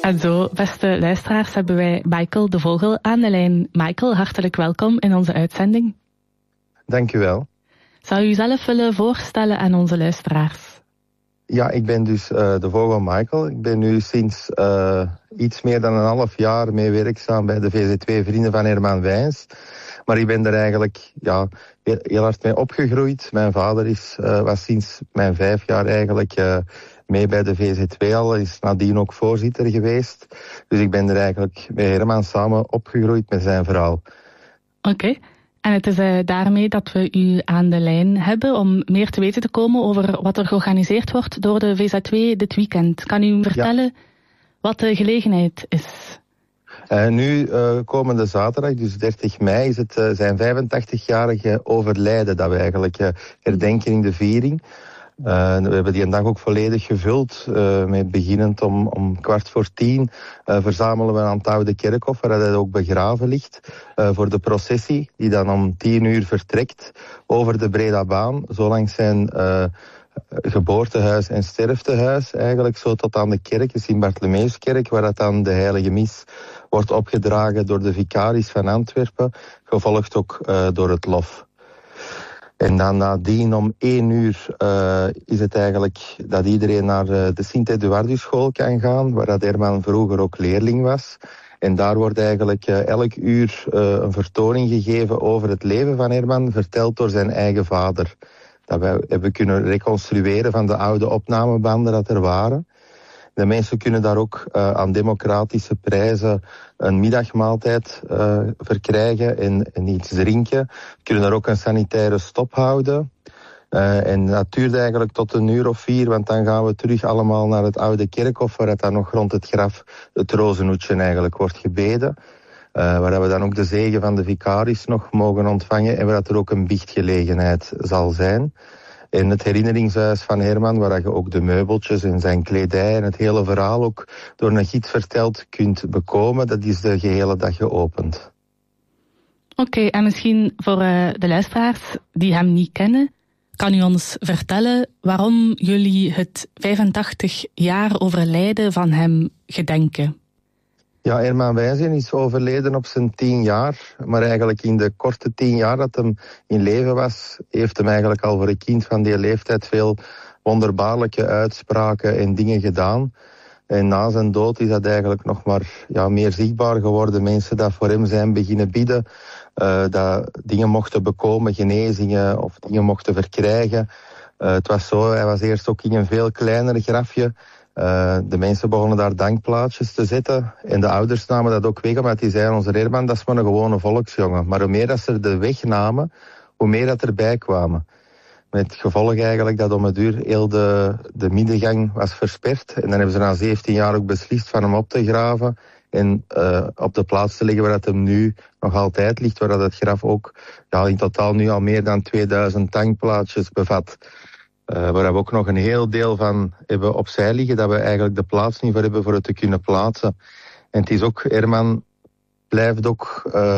En zo, beste luisteraars, hebben wij Michael de Vogel aan de lijn. Michael, hartelijk welkom in onze uitzending. Dank u wel. Zou u zelf willen voorstellen aan onze luisteraars? Ja, ik ben dus de Vogel Michael. Ik ben nu sinds iets meer dan een half jaar mee werkzaam bij de VZ2 Vrienden van Herman Wijns. Maar ik ben er eigenlijk heel hard mee opgegroeid. Mijn vader was sinds mijn 5 jaar eigenlijk mee bij de VZ2 al. Is nadien ook voorzitter geweest. Dus ik ben er eigenlijk met Herman samen opgegroeid met zijn vrouw. Oké. En het is daarmee dat we u aan de lijn hebben om meer te weten te komen over wat er georganiseerd wordt door de VZ2 dit weekend. Kan u vertellen wat de gelegenheid is? Nu, komende zaterdag, dus 30 mei, is het zijn 85-jarige overlijden dat we eigenlijk herdenken in de viering. We hebben die dag ook volledig gevuld. Met beginnend om 9:15 verzamelen we aan het Oude Kerkhof, waar hij ook begraven ligt, voor de processie die dan om 10:00 vertrekt over de Bredabaan, zo langs zijn geboortehuis en sterftehuis, eigenlijk zo tot aan de kerk, de Sint-Bartholomeuskerk, waar dat dan de heilige mis wordt opgedragen door de vicaris van Antwerpen, gevolgd ook door het lof. En dan nadien om 1:00 is het eigenlijk dat iedereen naar de Sint-Eduardus-school kan gaan, waar dat Herman vroeger ook leerling was. En daar wordt eigenlijk elk uur een vertoning gegeven over het leven van Herman, verteld door zijn eigen vader. Dat wij hebben kunnen reconstrueren van de oude opnamebanden dat er waren. De mensen kunnen daar ook aan democratische prijzen een middagmaaltijd verkrijgen en iets drinken. Kunnen daar ook een sanitaire stop houden. En dat duurt eigenlijk tot 1:00 of 4:00, want dan gaan we terug allemaal naar het Oude Kerkhof, waar het dan nog rond het graf het rozenhoedje eigenlijk wordt gebeden. Waar we dan ook de zegen van de vicaris nog mogen ontvangen en waar er ook een biechtgelegenheid zal zijn. En het herinneringshuis van Herman, waar je ook de meubeltjes en zijn kledij en het hele verhaal ook door een gids verteld kunt bekomen, dat is de gehele dag geopend. Oké, en misschien voor de luisteraars die hem niet kennen, kan u ons vertellen waarom jullie het 85 jaar overlijden van hem gedenken? Ja, Herman Wijnsen is overleden op zijn 10 jaar. Maar eigenlijk in de korte 10 jaar dat hij in leven was, heeft hem eigenlijk al voor een kind van die leeftijd veel wonderbaarlijke uitspraken en dingen gedaan. En na zijn dood is dat eigenlijk nog maar meer zichtbaar geworden. Mensen dat voor hem zijn beginnen bidden, dat dingen mochten bekomen, genezingen of dingen mochten verkrijgen. Het was zo, hij was eerst ook in een veel kleiner grafje. De mensen begonnen daar dankplaatjes te zetten. En de ouders namen dat ook weg, omdat die zeiden, onze Herman, dat is maar een gewone volksjongen. Maar hoe meer dat ze de weg namen, hoe meer dat erbij kwamen. Met het gevolg eigenlijk dat om het uur heel de middengang was versperd. En dan hebben ze na 17 jaar ook beslist van hem op te graven. En op de plaats te leggen waar dat hem nu nog altijd ligt. Waar dat het graf ook in totaal nu al meer dan 2000 dankplaatjes bevat. Waar we ook nog een heel deel van hebben opzij liggen, dat we eigenlijk de plaats niet voor hebben voor het te kunnen plaatsen. En het is ook, Herman blijft ook